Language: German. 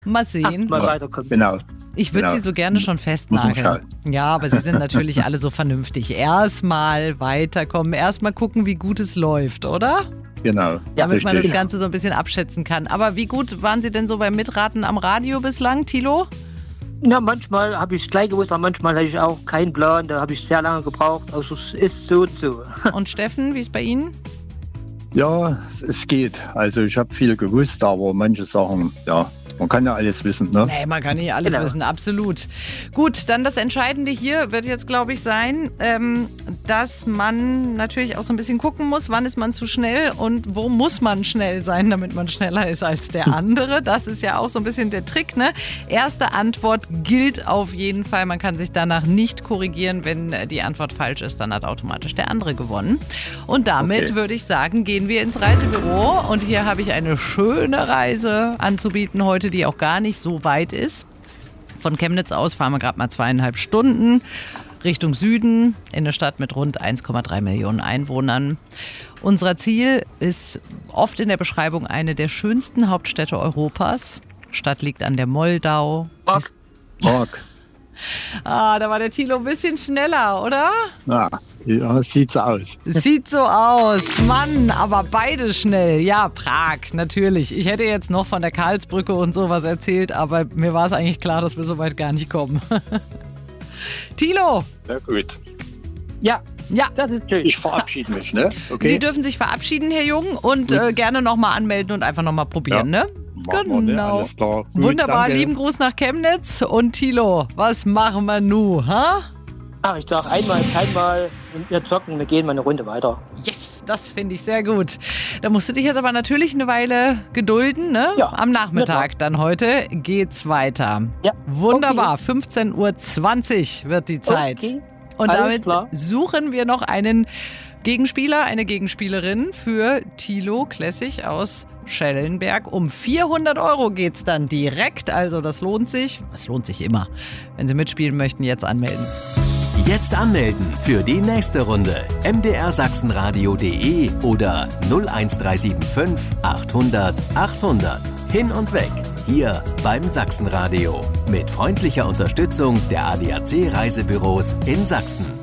Mal sehen. Mal weiterkommen. Genau. Ich würde Sie so gerne schon festnageln. Ja, aber Sie sind natürlich alle so vernünftig. Erstmal weiterkommen, erstmal gucken, wie gut es läuft, oder? Genau. Damit man das richtig. Ganze so ein bisschen abschätzen kann. Aber wie gut waren Sie denn so beim Mitraten am Radio bislang, Thilo? Ja, manchmal habe ich es gleich gewusst, aber manchmal hatte ich auch keinen Plan. Da habe ich sehr lange gebraucht. Also es ist so und so. Und Steffen, wie ist bei Ihnen? Ja, es geht. Also ich habe viel gewusst, aber manche Sachen, ja, man kann ja alles wissen, ne? Nee, man kann nicht alles wissen, absolut. Gut, dann das Entscheidende hier wird jetzt, glaube ich, sein, dass man natürlich auch so ein bisschen gucken muss, wann ist man zu schnell und wo muss man schnell sein, damit man schneller ist als der andere. Das ist ja auch so ein bisschen der Trick, ne? Erste Antwort gilt auf jeden Fall. Man kann sich danach nicht korrigieren. Wenn die Antwort falsch ist, dann hat automatisch der andere gewonnen. Und damit würde ich sagen, gehen wir ins Reisebüro. Und hier habe ich eine schöne Reise anzubieten heute, die auch gar nicht so weit ist. Von Chemnitz aus fahren wir gerade mal 2,5 Stunden Richtung Süden in eine Stadt mit rund 1,3 Millionen Einwohnern. Unser Ziel ist oft in der Beschreibung eine der schönsten Hauptstädte Europas. Die Stadt liegt an der Moldau. Mark. Da war der Thilo ein bisschen schneller, oder? Ja, sieht so aus. Sieht so aus. Mann, aber beide schnell. Ja, Prag, natürlich. Ich hätte jetzt noch von der Karlsbrücke und sowas erzählt, aber mir war es eigentlich klar, dass wir so weit gar nicht kommen. Thilo. Na gut. Ja, Ja. das ist schön. Ich verabschiede mich, ne? Sie Okay. dürfen sich verabschieden, Herr Jung, und gerne nochmal anmelden und einfach nochmal probieren, Ja. ne? Machen wir, ne? Alles klar. Gut, Wunderbar, danke. lieben Gruß nach Chemnitz. Und Thilo, was machen wir nu, ha? Ach, ich sag einmal, keinmal und wir zocken, wir gehen mal eine Runde weiter. Yes, das finde ich sehr gut. Da musst du dich jetzt aber natürlich eine Weile gedulden, ne? Ja, Am Nachmittag dann heute geht's weiter. Ja. Wunderbar, 15:20 Uhr wird die Zeit. Okay. Und Alles damit klar. suchen wir noch einen Gegenspieler, eine Gegenspielerin für Thilo Klessig aus Schellenberg. Um 400 € geht's dann direkt, also das lohnt sich. Es lohnt sich immer. Wenn Sie mitspielen möchten, jetzt anmelden. Jetzt anmelden für die nächste Runde. mdrsachsenradio.de oder 01375 800 800. Hin und weg. Hier beim Sachsenradio. Mit freundlicher Unterstützung der ADAC Reisebüros in Sachsen.